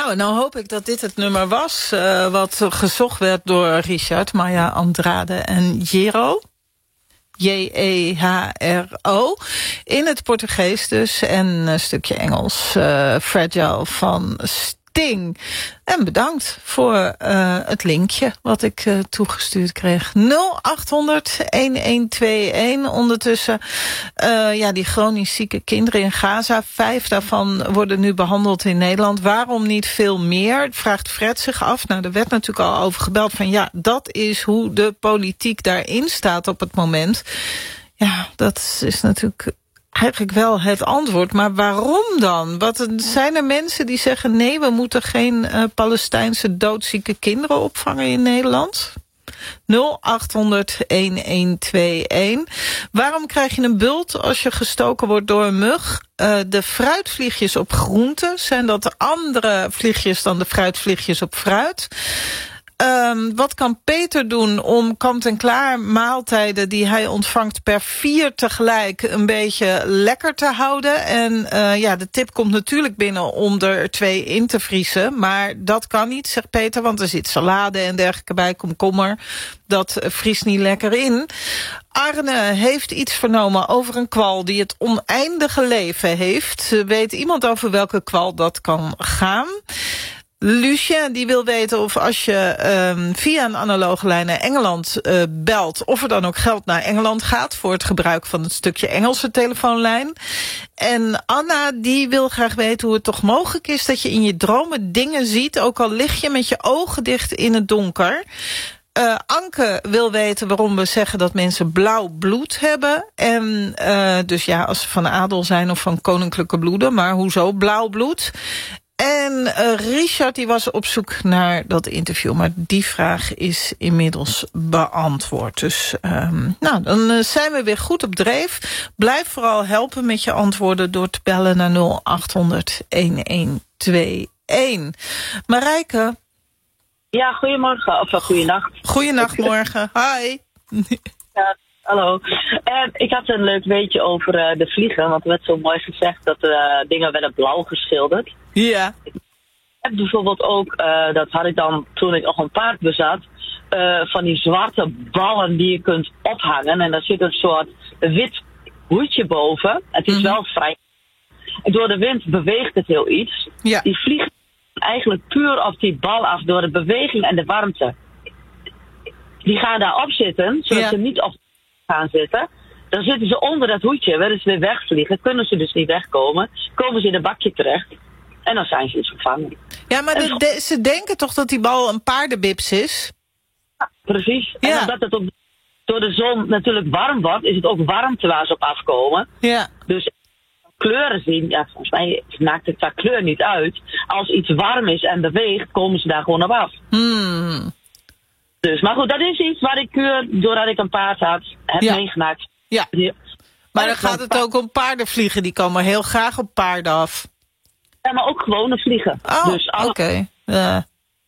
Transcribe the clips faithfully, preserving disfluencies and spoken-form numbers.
Nou, en nou hoop ik dat dit het nummer was uh, wat gezocht werd door Richard, Maya Andrade en Jero. J E H R O. In het Portugees dus. En een stukje Engels. Uh, Fragile van Sting. En bedankt voor uh, het linkje wat ik uh, toegestuurd kreeg. nul acht honderd elf tweeëntwintig. Ondertussen, uh, ja, die chronisch zieke kinderen in Gaza. Vijf daarvan worden nu behandeld in Nederland. Waarom niet veel meer? Vraagt Fred zich af. Nou, er werd natuurlijk al over gebeld van ja, dat is hoe de politiek daarin staat op het moment. Ja, dat is natuurlijk eigenlijk wel het antwoord. Maar waarom dan? Wat, zijn er mensen die zeggen nee, we moeten geen uh, Palestijnse doodzieke kinderen opvangen in Nederland? nul acht honderd elf tweeëntwintig. Waarom krijg je een bult als je gestoken wordt door een mug? Uh, de fruitvliegjes op groenten, zijn dat de andere vliegjes dan de fruitvliegjes op fruit? Um, wat kan Peter doen om kant-en-klaar maaltijden die hij ontvangt per vier tegelijk een beetje lekker te houden? En uh, ja, de tip komt natuurlijk binnen om er twee in te vriezen. Maar dat kan niet, zegt Peter, want er zit salade en dergelijke bij, komkommer. Dat vriest niet lekker in. Arne heeft iets vernomen over een kwal die het oneindige leven heeft. Weet iemand over welke kwal dat kan gaan? Lucien die wil weten of als je um, via een analoge lijn naar Engeland uh, belt, of er dan ook geld naar Engeland gaat voor het gebruik van het stukje Engelse telefoonlijn. En Anna die wil graag weten hoe het toch mogelijk is dat je in je dromen dingen ziet, ook al lig je met je ogen dicht in het donker. Uh, Anke wil weten waarom we zeggen dat mensen blauw bloed hebben. En uh, dus ja, als ze van adel zijn of van koninklijke bloeden, maar hoezo blauw bloed? En uh, Richard die was op zoek naar dat interview, maar die vraag is inmiddels beantwoord. Dus um, nou, dan uh, zijn we weer goed op dreef. Blijf vooral helpen met je antwoorden door te bellen naar nul acht honderd elf tweeëntwintig. Marijke? Ja, goedemorgen, of uh, goeienacht. Goeienacht, morgen. Hi. Ja, hallo. Uh, ik had een leuk weetje over uh, de vliegen, want er werd zo mooi gezegd dat uh, dingen werden blauw geschilderd. Ja. Ik heb bijvoorbeeld ook, uh, dat had ik dan toen ik nog een paard bezat, uh, van die zwarte ballen die je kunt ophangen. En daar zit een soort wit hoedje boven. Het is mm-hmm. wel vrij. En door de wind beweegt het heel iets. Ja. Die vliegen eigenlijk puur op die bal af door de beweging en de warmte. Die gaan daarop zitten, zodat ja. ze niet op gaan zitten. Dan zitten ze onder dat hoedje, willen ze weer wegvliegen. Kunnen ze dus niet wegkomen. Komen ze in een bakje terecht. En dan zijn ze dus gevangen. Ja, maar de, de, ze denken toch dat die bal een paardenbips is? Ja, precies. Ja. En omdat het ook door de zon natuurlijk warm wordt, is het ook warmte waar ze op afkomen. Ja. Dus kleuren zien, ja, volgens mij maakt het qua kleur niet uit. Als iets warm is en beweegt, komen ze daar gewoon op af. Hmm. Dus, maar goed, dat is iets waar ik, doordat ik een paard had, heb ja. meegemaakt. Ja. Maar dan gaat het ook om paardenvliegen. Die komen heel graag op paarden af. Ja, maar ook gewone vliegen. Oh, dus oké. Okay. Uh.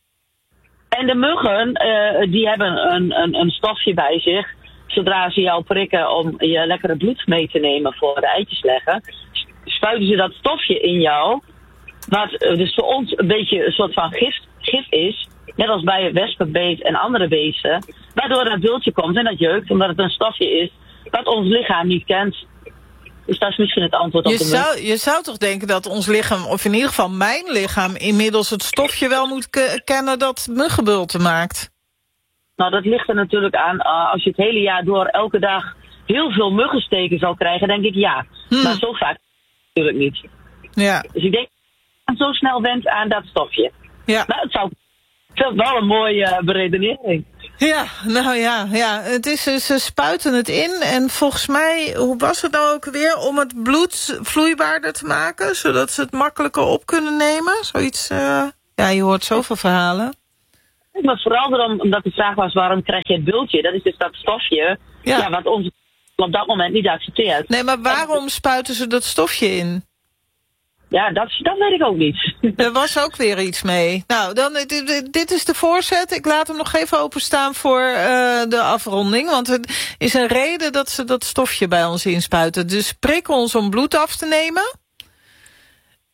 En de muggen, uh, die hebben een, een, een stofje bij zich. Zodra ze jou prikken om je lekkere bloed mee te nemen voor de eitjes leggen, spuiten ze dat stofje in jou. Wat uh, dus voor ons een beetje een soort van gif, gif is. Net als bij wespenbeet en andere beesten. Waardoor dat bultje komt en dat jeukt, omdat het een stofje is dat ons lichaam niet kent. Dus dat is misschien het antwoord op je de zou, je zou toch denken dat ons lichaam, of in ieder geval mijn lichaam, inmiddels het stofje wel moet ke- kennen dat muggenbulten maakt? Nou, dat ligt er natuurlijk aan. Uh, als je het hele jaar door elke dag heel veel muggensteken zal krijgen, denk ik ja. Hmm. Maar zo vaak natuurlijk niet. Ja. Dus ik denk dat je zo snel went aan dat stofje. Ja. Nou, het zou dat is wel een mooie uh, beredenering. Ja, nou ja, ja. Het is, ze spuiten het in en volgens mij, hoe was het nou ook weer, om het bloed vloeibaarder te maken, zodat ze het makkelijker op kunnen nemen? Zoiets, uh, ja, je hoort zoveel verhalen. Maar vooral daarom, omdat de vraag was, waarom krijg je het bultje? Dat is dus dat stofje, ja. Ja, wat ons op dat moment niet accepteert. Nee, maar waarom en, spuiten ze dat stofje in? Ja, dat, dat weet ik ook niet. Er was ook weer iets mee. Nou, dan, dit is de voorzet. Ik laat hem nog even openstaan voor uh, de afronding. Want het is een reden dat ze dat stofje bij ons inspuiten. Dus prik ons om bloed af te nemen.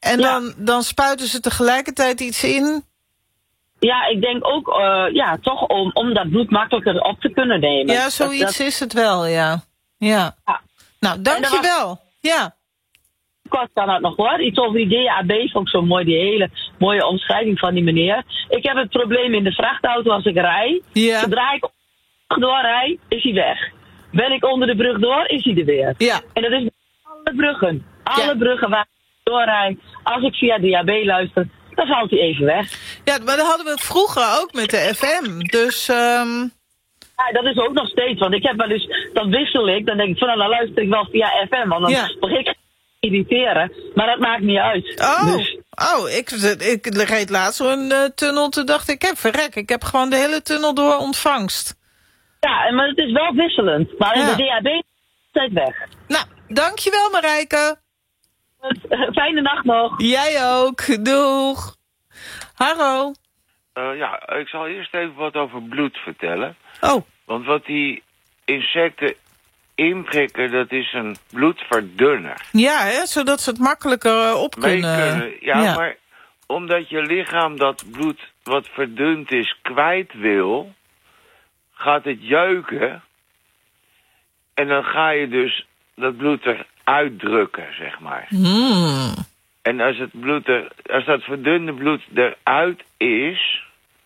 En Ja. dan, dan spuiten ze tegelijkertijd iets in. Ja, ik denk ook, uh, ja, toch om, om dat bloed makkelijker op te kunnen nemen. Ja, zoiets dat, dat, is het wel, ja. Ja. ja. Nou, dankjewel. Was... Ja. Kort kan dat nog hoor. Iets over die D A B vond ik zo mooi, die hele mooie omschrijving van die meneer. Ik heb het probleem in de vrachtauto als ik rij. Ja. Zodra ik doorrij, is hij weg. Ben ik onder de brug door, is hij er weer. Ja. En dat is alle bruggen. Alle ja. bruggen waar ik doorrijd. Als ik via D A B luister, dan valt hij even weg. Ja, maar dat hadden we vroeger ook met de F M. Dus... Um... Ja, dat is ook nog steeds. Want ik heb wel eens, dan wissel ik. Dan denk ik van, nou, dan luister ik wel via F M. Want dan ja. begin ik te irriteren. Maar dat maakt niet uit. Oh, dus. oh ik, ik reed laatst door een uh, tunnel. Toen dacht ik, heb verrek. Ik heb gewoon de hele tunnel door ontvangst. Ja, maar het is wel wisselend. Maar in ja. de D A B is het weg. Nou, dankjewel Marijke. Fijne nacht nog. Jij ook. Doeg. Harro. Uh, ja, ik zal eerst even wat over bloed vertellen. Oh. Want wat die insecten inprikken, dat is een bloedverdunner. Ja, hè, zodat ze het makkelijker op kunnen. kunnen. Ja, ja, maar omdat je lichaam dat bloed wat verdund is kwijt wil, gaat het jeuken. En dan ga je dus dat bloed eruit drukken, zeg maar. Hmm. En als het bloed er, als dat verdunde bloed eruit is,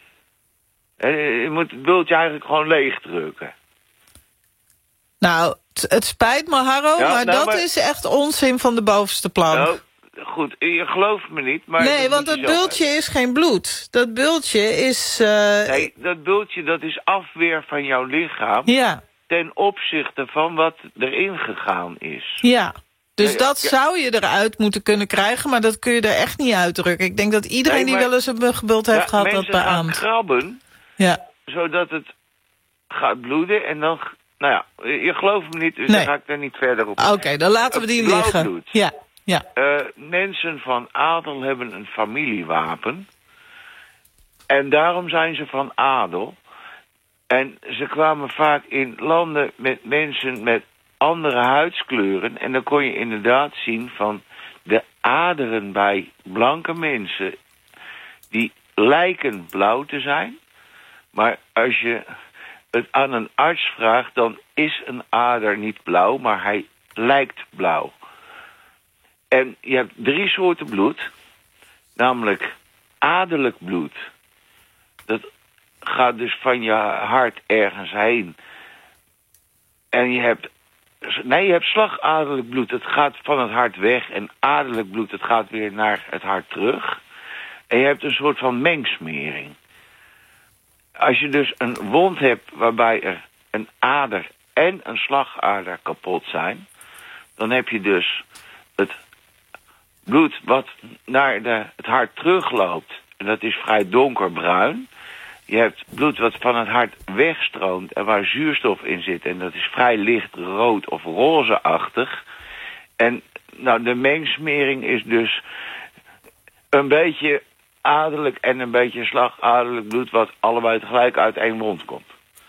je moet het bultje eigenlijk gewoon leeg drukken. Nou, t- het spijt me, Harro, ja, maar nou, dat maar... is echt onzin van de bovenste plank. Nou, goed, je gelooft me niet, maar... Nee, want dat bultje hebben. is geen bloed. Dat bultje is... Uh... Nee, dat bultje, dat is afweer van jouw lichaam. Ja. Ten opzichte van wat erin gegaan is. Ja. Dus ja, dat ja. zou je eruit moeten kunnen krijgen, maar dat kun je er echt niet uitdrukken. Ik denk dat iedereen nee, maar, die wel eens een buggenbult heeft ja, gehad dat beaamt. Mensen gaan krabben, ja. zodat het gaat bloeden en dan... Nou ja, je gelooft me niet, dus nee. dan ga ik er niet verder op. Oké, okay, dan laten we die liggen. Bloed. Ja, ja. Uh, mensen van adel hebben een familiewapen. En daarom zijn ze van adel. En ze kwamen vaak in landen met mensen met andere huidskleuren. En dan kon je inderdaad zien van de aderen bij blanke mensen. Die lijken blauw te zijn. Maar als je het aan een arts vraagt, dan is een ader niet blauw, maar hij lijkt blauw. En je hebt drie soorten bloed. Namelijk adellijk bloed. Dat gaat dus van je hart ergens heen. En je hebt... Nee, je hebt slagaderlijk bloed. Het gaat van het hart weg. En adellijk bloed, het gaat weer naar het hart terug. En je hebt een soort van mengsmering. Als je dus een wond hebt waarbij er een ader en een slagader kapot zijn, dan heb je dus het bloed wat naar de, het hart terugloopt. En dat is vrij donkerbruin. Je hebt bloed wat van het hart wegstroomt en waar zuurstof in zit. En dat is vrij licht rood of rozeachtig. En nou, de mengsmering is dus een beetje adellijk en een beetje slagaderlijk bloed wat allebei tegelijk uit één mond komt.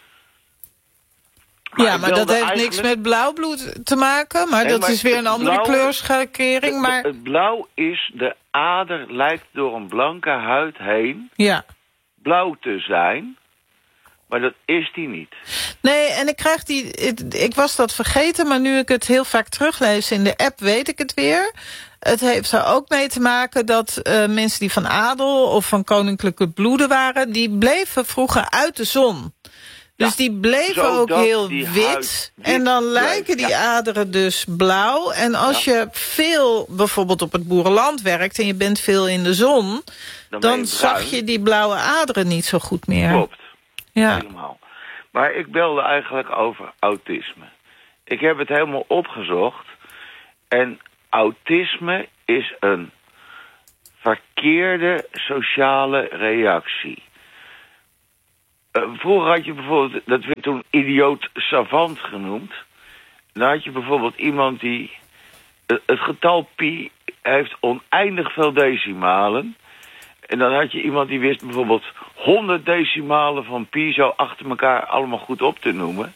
Maar ja, maar dat heeft eigenlijk niks met blauw bloed te maken. Maar nee, dat maar is weer een andere blauw, kleurschakering. Maar... Het blauw is, de ader lijkt door een blanke huid heen ja. blauw te zijn. Maar dat is die niet. Nee, en ik krijg die... Ik was dat vergeten, maar nu ik het heel vaak teruglees in de app, weet ik het weer. Het heeft er ook mee te maken dat uh, mensen die van adel of van koninklijke bloeden waren, die bleven vroeger uit de zon. Dus ja, die bleven ook heel wit. wit. En dan lijken die ja. aderen dus blauw. En als ja. je veel bijvoorbeeld op het boerenland werkt en je bent veel in de zon, dan, dan zag je die blauwe aderen niet zo goed meer. Klopt. Ja. Helemaal. Maar ik belde eigenlijk over autisme. Ik heb het helemaal opgezocht. En autisme is een verkeerde sociale reactie. Uh, vroeger had je bijvoorbeeld, dat werd toen idioot savant genoemd. Dan had je bijvoorbeeld iemand die... Uh, het getal pi heeft oneindig veel decimalen. En dan had je iemand die wist bijvoorbeeld honderd decimalen van pi zo achter elkaar allemaal goed op te noemen.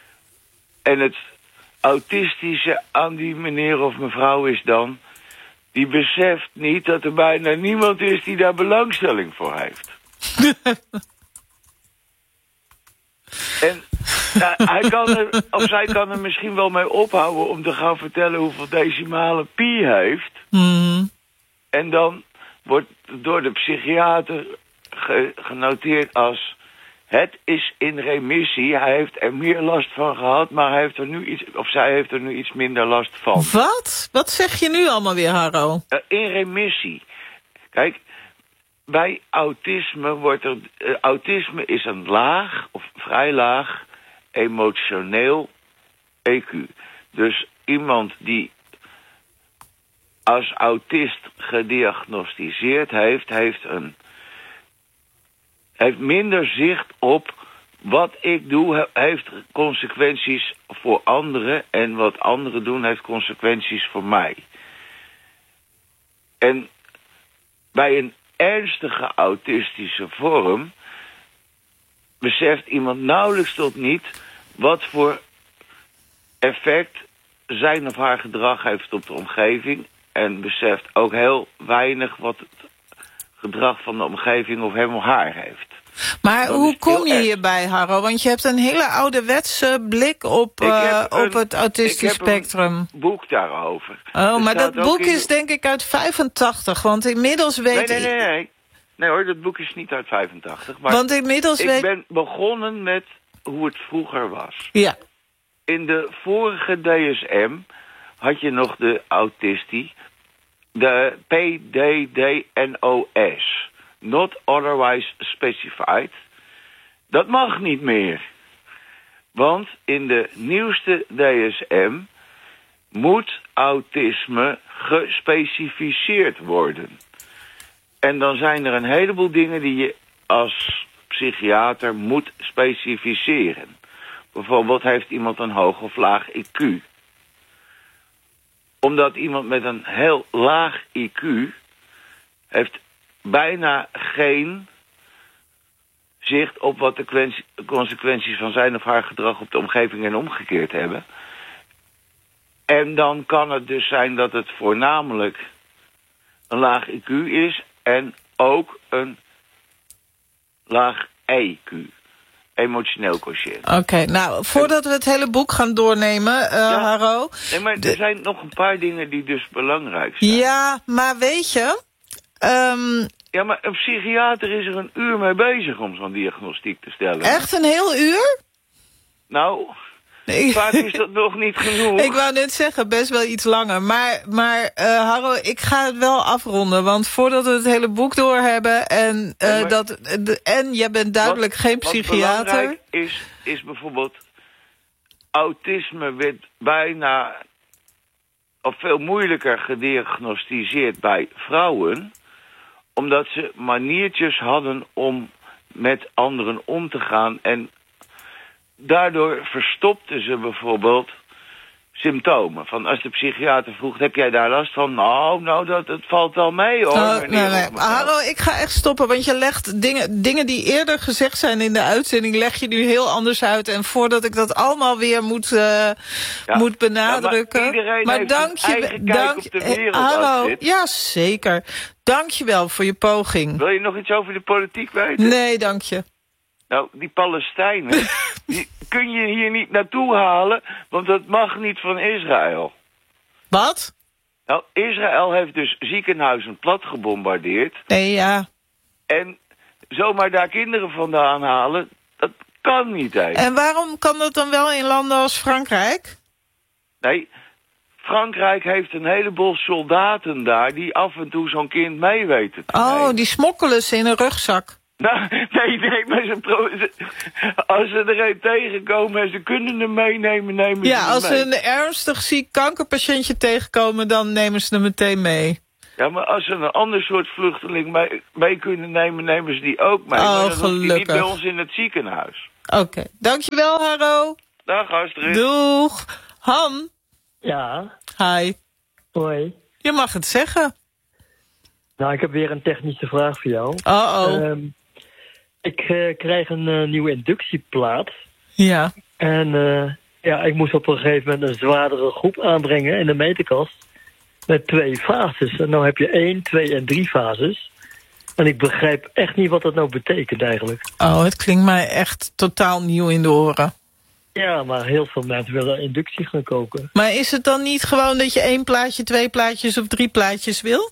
En het autistische aan die meneer of mevrouw is dan die beseft niet dat er bijna niemand is die daar belangstelling voor heeft. En nou, hij kan er, of zij kan er misschien wel mee ophouden om te gaan vertellen hoeveel decimalen pi heeft. Mm. En dan wordt door de psychiater ge- genoteerd als... Het is in remissie, hij heeft er meer last van gehad, maar hij heeft er nu iets, of zij heeft er nu iets minder last van. Wat? Wat zeg je nu allemaal weer, Harro? Uh, in remissie. Kijk, bij autisme wordt er... Uh, autisme is een laag, of vrij laag, emotioneel E Q. Dus iemand die als autist gediagnosticeerd heeft, heeft een... heeft minder zicht op wat ik doe, heeft consequenties voor anderen. En wat anderen doen, heeft consequenties voor mij. En bij een ernstige autistische vorm beseft iemand nauwelijks tot niet wat voor effect zijn of haar gedrag heeft op de omgeving. En beseft ook heel weinig wat het gedrag van de omgeving of hem of haar heeft. Maar dat hoe kom je echt. hierbij, Harro? Want je hebt een hele ouderwetse blik op, uh, op een, het autistisch spectrum. Ik heb een boek daarover. Oh, Er maar dat staat ook boek in- is denk ik uit vijfentachtig, want inmiddels weet Nee, nee, ik... nee, nee. Nee hoor, dat boek is niet uit vijfentachtig. Maar Want inmiddels ik weet... ben begonnen met hoe het vroeger was. Ja, In de vorige D S M had je nog de autistie, de P D D N O S. Not otherwise specified. Dat mag niet meer. Want in de nieuwste D S M moet autisme gespecificeerd worden. En dan zijn er een heleboel dingen die je als psychiater moet specificeren. Bijvoorbeeld heeft iemand een hoog of laag I Q. Omdat iemand met een heel laag I Q heeft bijna geen zicht op wat de kwens- consequenties van zijn of haar gedrag op de omgeving en omgekeerd hebben. En dan kan het dus zijn dat het voornamelijk een laag I Q is en ook een laag E Q. Emotioneel quotient. oké. Nou, voordat we het hele boek gaan doornemen, uh, Ja. Harro... Nee, maar De- er zijn nog een paar dingen die dus belangrijk zijn. Ja, maar weet je... Um, Ja, maar een psychiater is er een uur mee bezig om zo'n diagnostiek te stellen. echt een heel uur? Nou, Nee. vaak is dat nog niet genoeg. Ik wou net zeggen, best wel iets langer. Maar, maar uh, Harro, ik ga het wel afronden. Want voordat we het hele boek door hebben... en, uh, Ja, maar- dat, de, en jij bent duidelijk Wat- geen Wat psychiater... belangrijk is, is bijvoorbeeld... autisme werd bijna... of veel moeilijker gediagnosticeerd bij vrouwen... omdat ze maniertjes hadden om met anderen om te gaan... en daardoor verstopten ze bijvoorbeeld symptomen. Van als de psychiater vroeg, heb jij daar last van? Nou, nou dat, het valt wel mee hoor. Oh, meneer nee, nee. of mevrouw. Harro, ik ga echt stoppen, want je legt dingen, dingen die eerder gezegd zijn in de uitzending... leg je nu heel anders uit. En voordat ik dat allemaal weer moet, uh, Ja. moet benadrukken... Ja, maar iedereen heeft dank zijn je, eigen kijk dank, op de eh, wereld, Harro, Astrid. ja, zeker. Dank je wel voor je poging. Wil je nog iets over de politiek weten? Nee, dank je. Nou, die Palestijnen, die kun je hier niet naartoe halen, want dat mag niet van Israël. Wat? Nou, Israël heeft dus ziekenhuizen plat gebombardeerd. Nee, ja. En zomaar daar kinderen vandaan halen, dat kan niet eens. En waarom kan dat dan wel in landen als Frankrijk? Nee, Frankrijk heeft een heleboel soldaten daar die af en toe zo'n kind mee weten te Oh, nemen. die smokkelen ze in een rugzak. Nou, nee, nee, maar ze pro- ze- als ze er een tegenkomen en ze kunnen hem meenemen, nemen ze Ja, hem als mee. ze een ernstig ziek kankerpatiëntje tegenkomen... dan nemen ze hem meteen mee. Ja, maar als ze een ander soort vluchteling mee, mee kunnen nemen, nemen ze die ook mee. Oh, maar dan hoeft die niet gelukkig. bij ons in het ziekenhuis. Oké, dankjewel, Harro. Dag, Astrid. Doeg. Han, Ja, hi. hoi. Je mag het zeggen. Nou, ik heb weer een technische vraag voor jou. Oh-oh. Ehm, ik eh, krijg een eh, nieuwe inductieplaat. Ja. En eh, ja, ik moest op een gegeven moment een zwaardere groep aanbrengen in de meterkast. met twee fases. En nou heb je één, twee en drie fases. En ik begrijp echt niet wat dat nou betekent eigenlijk. Oh, het klinkt mij echt totaal nieuw in de oren. Ja, maar heel veel mensen willen inductie gaan koken. Maar is het dan niet gewoon dat je één plaatje, twee plaatjes of drie plaatjes wil?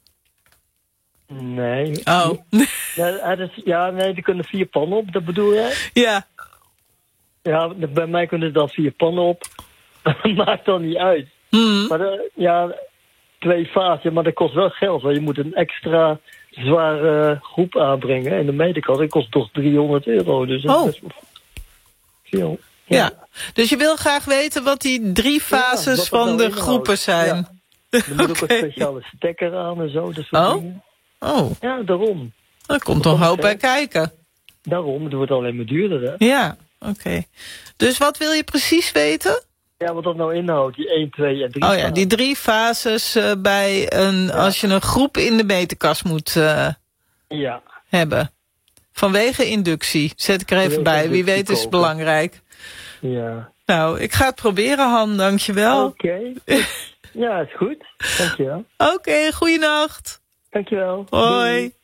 Nee. Oh. Ja, het is, ja, nee, er kunnen vier pannen op, dat bedoel jij? Ja. Ja, bij mij kunnen er dan vier pannen op. Maakt dan niet uit. Hmm. Maar de, ja, twee fases, maar dat kost wel geld. Want je moet een extra zware groep aanbrengen. En de medenkant, dat kost toch driehonderd euro. Dus dat Oh. is best wel veel. Ja. Ja. Dus je wil graag weten wat die drie fases Ja, wat van dat de nou groepen inhoudt. zijn. Ja. Er moet ook Oké. een speciale stekker aan en zo. Dat soort Oh. dingen. Oh, Ja, daarom. er komt nog een hoop bij kijken. Daarom, het wordt alleen maar duurder, hè? Ja, oké. Okay. Dus wat wil je precies weten? Ja, wat dat nou inhoudt, die één, twee en drie. Oh ja, die drie fases uh, bij een, ja. als je een groep in de meterkast moet uh, ja. hebben. Vanwege inductie, zet ik er even bij. Wie weet is het belangrijk. Ja. Nou, ik ga het proberen, Han, dankjewel. Oké. Okay. Ja, is goed. Dankjewel. Oké, okay, goeienacht. Dankjewel. Hoi. Doei.